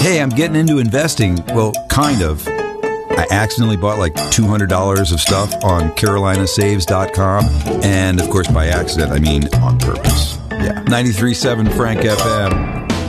Hey, I'm getting into investing. Well, kind of. I accidentally bought like $200 of stuff on carolinasaves.com. And of course, by accident, I mean on purpose. Yeah. 93.7 Frank FM.